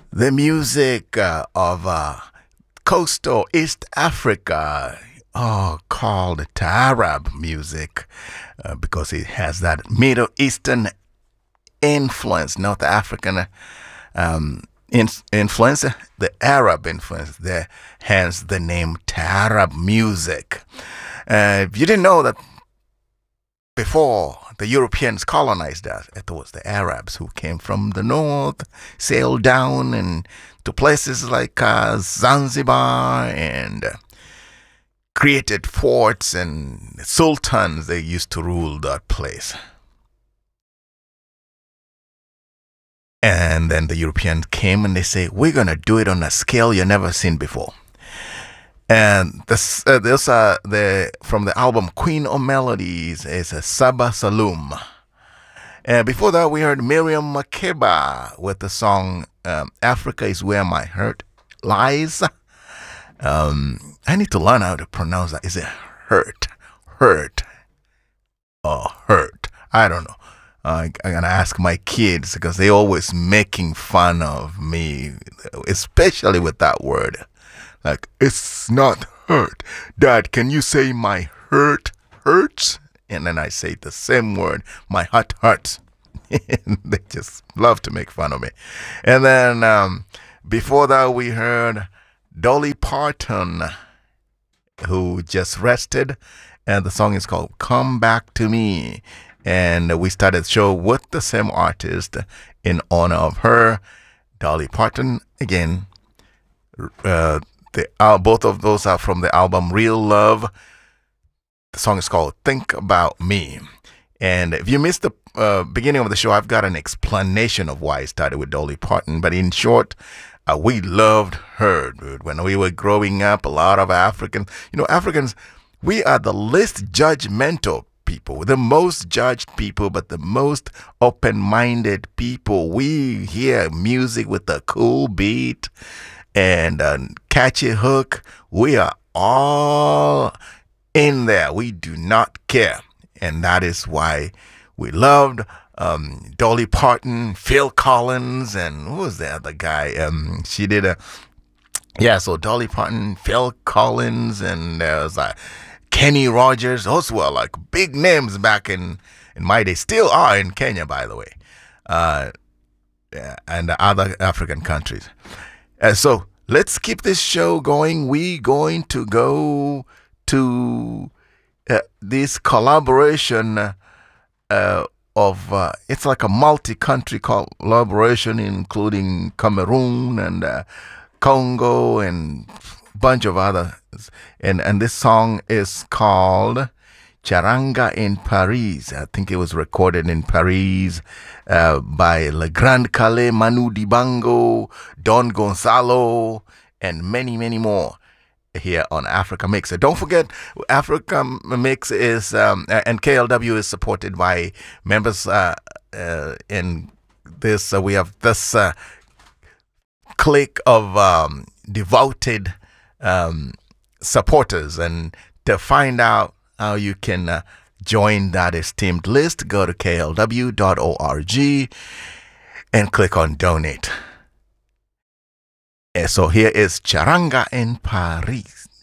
The music of coastal East Africa, called Taarab music, because it has that Middle Eastern influence, North African influence, the Arab influence there, hence the name Taarab music. If you didn't know that before the Europeans colonized us, it was the Arabs who came from the north, sailed down and to places like Zanzibar and created forts and sultans. They used to rule that place. And then the Europeans came and they say, we're going to do it on a scale you've never seen before. And those are from the album Queen of Melodies is a Saba Saloum. And before that, we heard Miriam Makeba with the song Africa is Where My Heart Lies. I need to learn how to pronounce that. Is it hurt? Hurt? Or hurt? I don't know. I'm going to ask my kids because they're always making fun of me, especially with that word. Like, it's not hurt. Dad, can you say my hurt hurts? And then I say the same word, my heart hurts. They just love to make fun of me. And then before that, we heard Dolly Parton, who just rested. And the song is called Come Back to Me. And we started the show with the same artist in honor of her, Dolly Parton. Again, both of those are from the album Real Love. The song is called Think About Me. And if you missed the beginning of the show, I've got an explanation of why I started with Dolly Parton. But in short, we loved her, dude. When we were growing up, a lot of Africans, we are the least judgmental people, the most judged people, but the most open-minded people. We hear music with a cool beat and a catchy hook. We are all in there. We do not care. And that is why we loved Dolly Parton, Phil Collins, and who was the other guy? She did so Dolly Parton, Phil Collins, and there was Kenny Rogers. Those were like big names back in my day. Still are in Kenya, by the way, and other African countries. So let's keep this show going. We're going to go to this collaboration of it's like a multi-country collaboration, including Cameroon and Congo and a bunch of others. And this song is called Charanga in Paris. I think it was recorded in Paris by Le Grand Calais, Manu Dibango, Don Gonzalo, and many, many more here on Africa Mix. So don't forget, Africa Mix is, and KLW is supported by members in this. We have this clique of devoted supporters. And to find out how you can join that esteemed list, go to klw.org and click on donate. So here is Charanga in Paris.